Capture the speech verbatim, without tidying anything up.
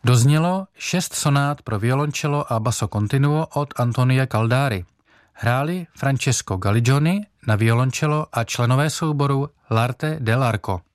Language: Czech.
Doznělo šest sonát pro violoncello a basso continuo od Antonia Caldari. Hráli Francesco Galligioni na violoncello a členové souboru L'Arte dell'Arco.